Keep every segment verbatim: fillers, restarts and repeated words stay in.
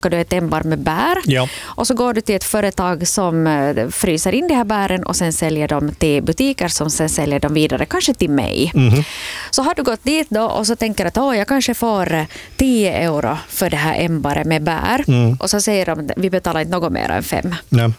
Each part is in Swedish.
du ett ämbar med bär ja. och så går du till ett företag som fryser in de här bären och sen säljer dem till butiker som sen säljer dem vidare, kanske till mig. Mm-hmm. Så har du gått dit då och så tänker att åh, jag kanske får tio euro för det här ämbaret med bär mm. och så säger de vi betalar inte något mer än fem. Ja.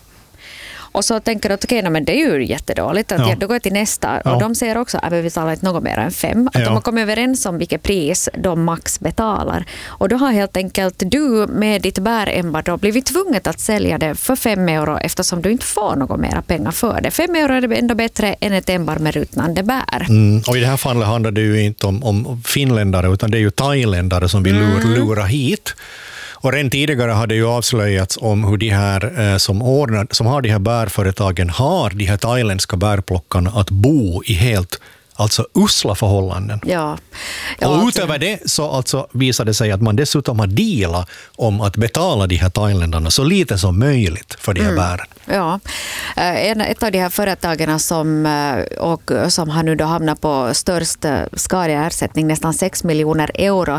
Och så tänker du att okej, okay, men det är ju jättedåligt. Att ja. Då går jag till nästa ja. och de säger också att vi betalar inte något mer än fem. Att ja. De har kommit överens om vilket pris de max betalar. Och då har helt enkelt du med ditt bärämbar då blivit tvunget att sälja det för fem euro eftersom du inte får något mer pengar för det. Fem euro är ändå bättre än ett ämbar med ruttnande bär. Mm. Och i det här fallet handlar det ju inte om, om finländare utan det är ju thailändare som vill lura, mm. lura hit. Och redan tidigare hade ju avslöjats om hur de här eh, som, ordnar, som har de här bärföretagen har de här thailändska bärplockarna att bo i helt alltså usla förhållanden. Ja. Ja, och alltså, utöver det så alltså visade det sig att man dessutom har dealat om att betala de här thailändarna så lite som möjligt för de här mm. bären. Ja, en, ett av de här företagen som, och, som har nu då hamnat på störst skadeersättning, nästan sex miljoner euro,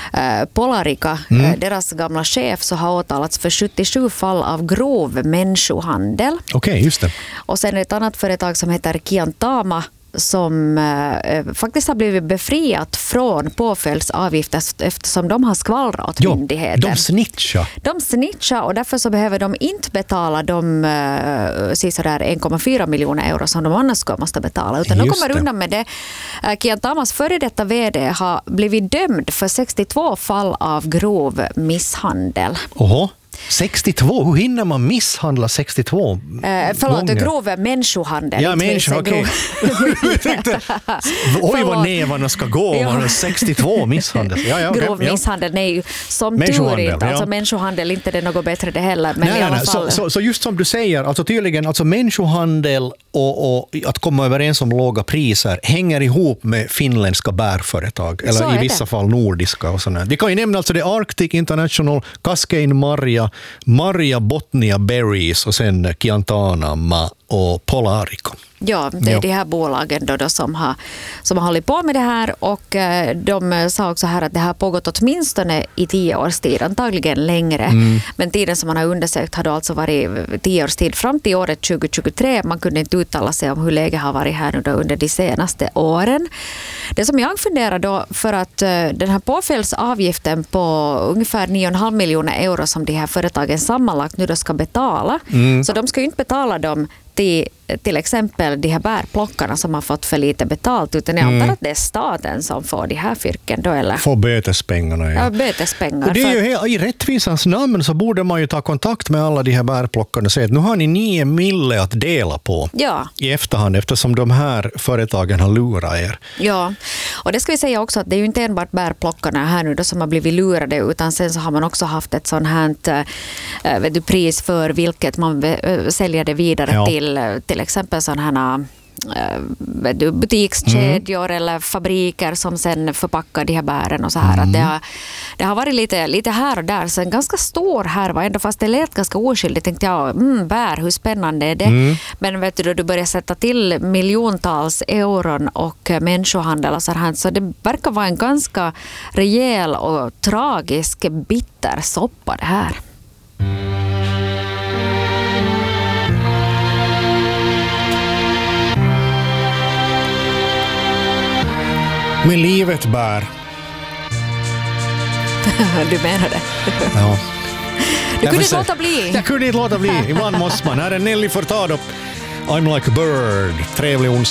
Polarica, mm. deras gamla chef, så har åtalats för sjuttiosju fall av grov människohandel. Okej, okay, just det. Och sen ett annat företag som heter Kiantama som eh, faktiskt har blivit befriat från påföljdsavgifter eftersom de har skvallrat åt jo, myndigheten. De snitchar. De snitchar och därför så behöver de inte betala de eh, sådär en komma fyra miljoner euro som de annars ska måste betala. Utan Just de kommer det. undan med det. Eh, Kiantamas före detta vd har blivit dömd för sextiotvå fall av grov misshandel. Oho. sextiotvå, hur hinner man misshandla sextiotvå eh, Förlåt, gånger? Grov människohandel. Ja, människa, okej. Okay. Oj, vad nävarna ska gå om man har sextiotvå misshandel. Ja, ja, okay. Grov misshandel, nej, som tur inte. Alltså ja. Människohandel, inte det något bättre det heller. Men nej, i alla nej, fall. Så, så, så just som du säger, alltså tydligen, alltså människohandel och, och att komma överens om låga priser hänger ihop med finländska bärföretag. Eller i vissa det. fall nordiska och sådär. Vi kan ju nämna alltså det Arctic International, Cascade Marja, Marja Botnia Berries och sen Kiantama och Polarica. Ja, det är ja. de här bolagen då, då som, har, som har hållit på med det här och eh, de sa också här att det har pågått åtminstone i tio års tid, antagligen längre. Mm. Men tiden som man har undersökt har då alltså varit tio års tid fram till året tjugohundratjugotre. Man kunde inte uttala sig om hur läget har varit här nu då under de senaste åren. Det som jag funderar då, för att eh, den här påföljdsavgiften på ungefär nio komma fem miljoner euro som de här företagen sammanlagt nu då ska betala, mm. så de ska ju inte betala dem till, till exempel de här bärplockarna som har fått för lite betalt, utan jag antar mm. att det är staten som får de här fyrken då, eller? Får bötespengarna, ja. Ja, bötespengar. Och det är ju helt, i rättvisans namn så borde man ju ta kontakt med alla de här bärplockarna och säga att nu har ni nio mille att dela på ja. i efterhand eftersom de här företagen har lurat er. Ja, och det ska vi säga också att det är ju inte enbart bärplockarna här nu då som har blivit lurade, utan sen så har man också haft ett sånt här äh, vet du, pris för vilket man äh, säljer det vidare ja. till till exempel sådana här butikskedjor mm. eller fabriker som sen förpackar de här bären och så här. Mm. Att det, har, det har varit lite, lite här och där. Så en ganska stor härva, ändå fast det lät ganska oskyldigt. Tänkte jag, mm, bär, hur spännande är det? Mm. Men vet du, då du börjar sätta till miljontals euron och människohandel och så här, så det verkar vara en ganska rejäl och tragisk bitter soppa det här. Men livet bär. Du menar det? Ja. Du kunde inte låta bli. Jag kunde inte låta bli. Ibland måste man. Här är Nelly Furtado. I'm like a bird. Trevlig onsdag.